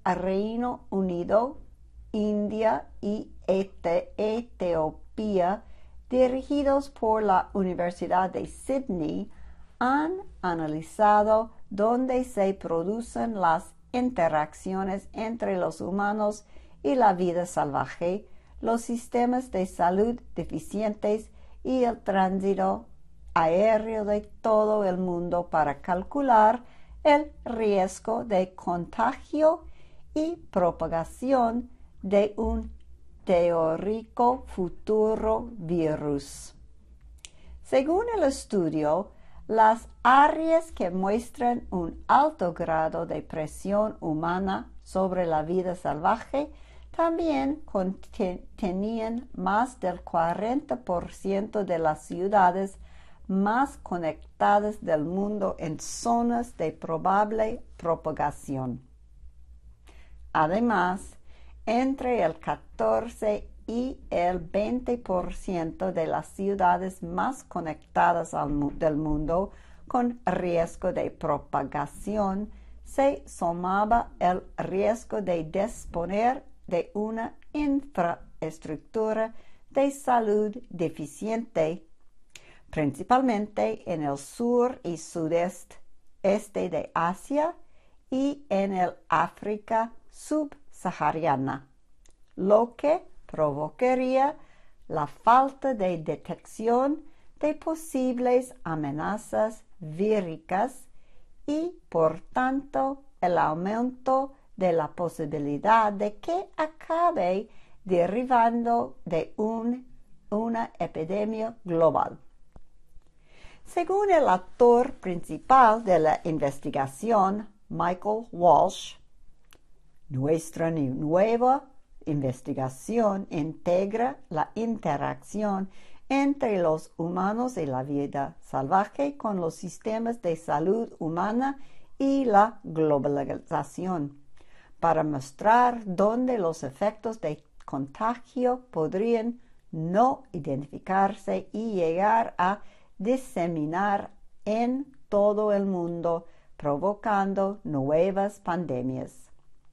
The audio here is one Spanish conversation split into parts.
Reino Unido, India y Etiopía, dirigidos por la Universidad de Sydney, han analizado dónde se producen las interacciones entre los humanos y la vida salvaje, los sistemas de salud deficientes y el tránsito aéreo de todo el mundo para calcular el riesgo de contagio y propagación de un teórico futuro virus. Según el estudio, las áreas que muestran un alto grado de presión humana sobre la vida salvaje también tenían más del 40% de las ciudades más conectadas del mundo en zonas de probable propagación. Además, entre el 14 y el 20% de las ciudades más conectadas del mundo con riesgo de propagación se sumaba el riesgo de disponer de una infraestructura de salud deficiente, principalmente en el sur y sudeste de Asia y en el África subsahariana, lo que provocaría la falta de detección de posibles amenazas víricas y, por tanto, el aumento de la posibilidad de que acabe derivando de una epidemia global. Según el autor principal de la investigación, Michael Walsh, nuestra nueva investigación integra la interacción entre los humanos y la vida salvaje con los sistemas de salud humana y la globalización, para mostrar dónde los efectos de contagio podrían no identificarse y llegar a diseminar en todo el mundo, provocando nuevas pandemias.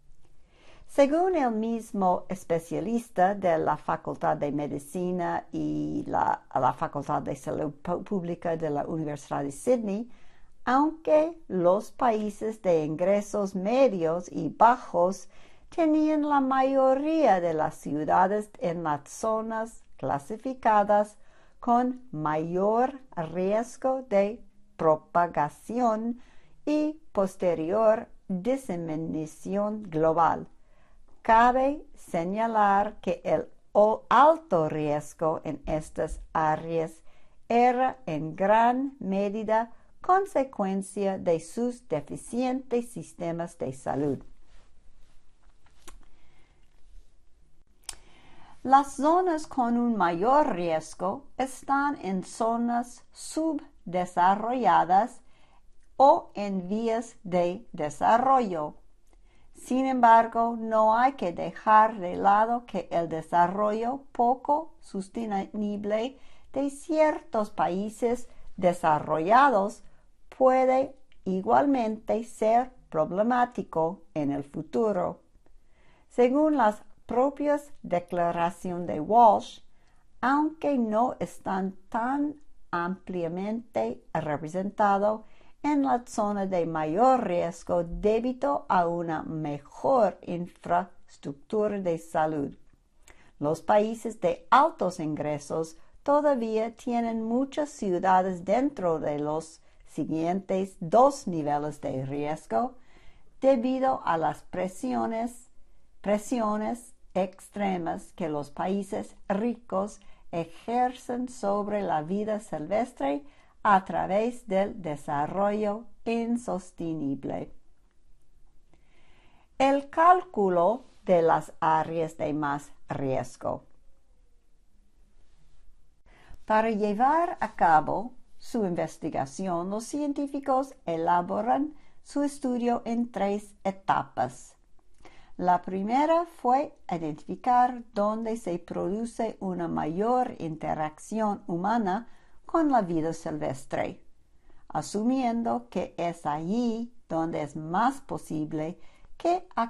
Según el mismo especialista de la Facultad de Medicina y la Facultad de Salud Pública de la Universidad de Sydney, aunque los países de ingresos medios y bajos tenían la mayoría de las ciudades en las zonas clasificadas con mayor riesgo de propagación y posterior diseminación global, cabe señalar que el alto riesgo en estas áreas era en gran medida consecuencia de sus deficientes sistemas de salud. Las zonas con un mayor riesgo están en zonas subdesarrolladas o en vías de desarrollo. Sin embargo, no hay que dejar de lado que el desarrollo poco sostenible de ciertos países desarrollados puede igualmente ser problemático en el futuro. Según las propias declaraciones de Walsh, aunque no están tan ampliamente representados en la zona de mayor riesgo debido a una mejor infraestructura de salud. Los países de altos ingresos todavía tienen muchas ciudades dentro de los siguientes dos niveles de riesgo debido a las presiones extremas que los países ricos ejercen sobre la vida silvestre a través del desarrollo insostenible. El cálculo de las áreas de más riesgo. Para llevar a cabo su investigación, los científicos elaboran su estudio en 3 etapas. La primera fue identificar dónde se produce una mayor interacción humana con la vida silvestre, asumiendo que es allí donde es más posible que